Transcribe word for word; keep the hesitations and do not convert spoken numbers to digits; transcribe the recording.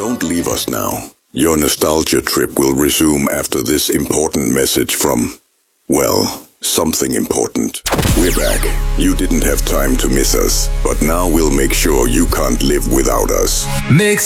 Don't leave us now. Your nostalgia trip will resume after this important message from, well, something important. We're back. You didn't have time to miss us, but now we'll make sure you can't live without us. Mix